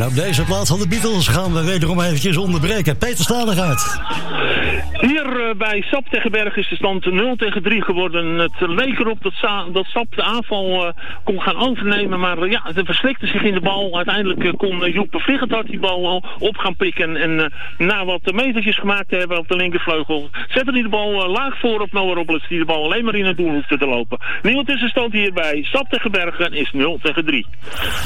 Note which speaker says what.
Speaker 1: En op deze plaats van de Beatles gaan we wederom eventjes onderbreken. Peter Stadegaard.
Speaker 2: Hier bij Sap tegen Berg is de stand 0-3 geworden. Het leek erop dat Sap de aanval kon gaan overnemen. Maar ja, ze verslikte zich in de bal. Uiteindelijk kon Joep Vliegend die bal op gaan pikken. En na wat metertjes gemaakt te hebben op de linkervleugel, zette hij de bal laag voor op Noah Robles, die de bal alleen maar in het doel hoefde te lopen. Nieuwe tussenstand hier bij Sap tegen Bergen is 0-3.